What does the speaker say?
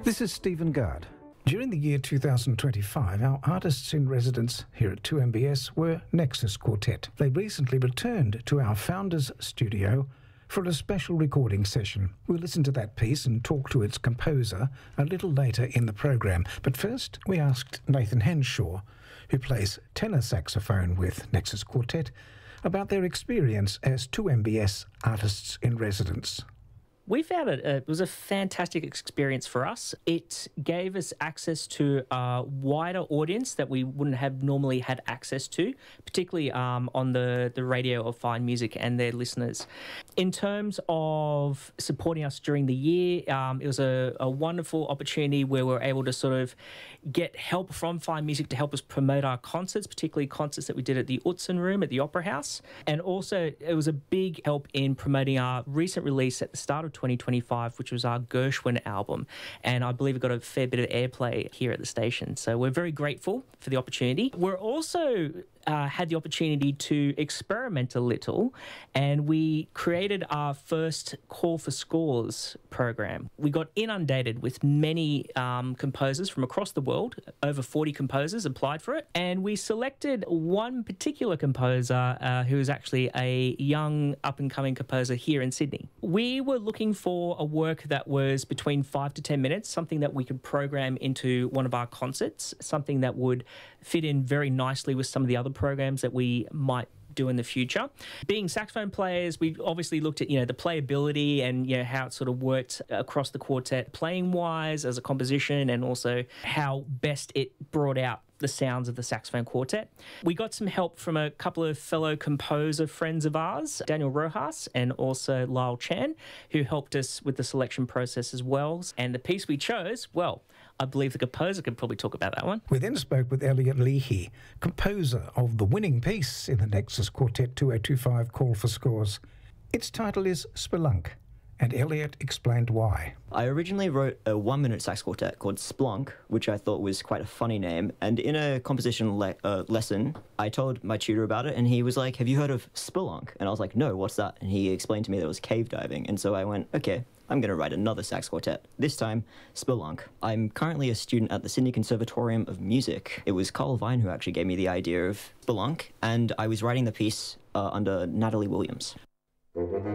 This is Stephen Gard. During the year 2025, our artists in residence here at 2MBS were Nexus Quartet. They recently returned to our founders' studio for a special recording session. We'll listen to that piece and talk to its composer a little later in the program. But first, we asked Nathan Henshaw, who plays tenor saxophone with Nexus Quartet, about their experience as 2MBS artists in residence. We found it was a fantastic experience for us. It gave us access to a wider audience that we wouldn't have normally had access to, particularly on the radio of Fine Music and their listeners. In terms of supporting us during the year, it was a wonderful opportunity where we were able to sort of get help from Fine Music to help us promote our concerts, particularly concerts that we did at the Utzon Room at the Opera House. And also it was a big help in promoting our recent release at the start of 2025, which was our Gershwin album. And I believe it got a fair bit of airplay here at the station. So we're very grateful for the opportunity. We're also had the opportunity to experiment a little, and we created our first Call for Scores program. We got inundated with many composers from across the world. Over 40 composers applied for it, and we selected one particular composer who is actually a young up-and-coming composer here in Sydney. We were looking for a work that was between 5 to 10 minutes, something that we could program into one of our concerts, something that would fit in very nicely with some of the other programs that we might do in the future. Being saxophone players, we obviously looked at, the playability and, how it sort of worked across the quartet playing-wise as a composition, and also how best it brought out the sounds of the saxophone quartet. We got some help from a couple of fellow composer friends of ours, Daniel Rojas and also Lyle Chan, who helped us with the selection process as well. And the piece we chose, well, I believe the composer could probably talk about that one. We then spoke with Elliot Leahy, composer of the winning piece in the Nexus Quartet 2025 Call for Scores. Its title is Spelunk, and Elliot explained why. I originally wrote a 1-minute sax quartet called Splunk, which I thought was quite a funny name. And in a composition lesson, I told my tutor about it, and he was like, "Have you heard of Spelunk?" And I was like, "No, what's that?" And he explained to me that it was cave diving. And so I went, okay, I'm going to write another sax quartet, this time Spelunk. I'm currently a student at the Sydney Conservatorium of Music. It was Carl Vine who actually gave me the idea of Spelunk, and I was writing the piece under Natalie Williams.